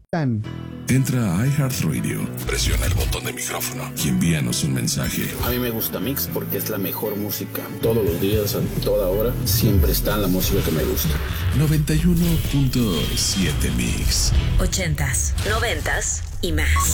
Entra a iHeartRadio, presiona el botón de micrófono y envíanos un mensaje. A mí me gusta Mix porque es la mejor música. Todos los días, a toda hora, siempre está la música que me gusta. 91.7 Mix. 80s, 90s y más.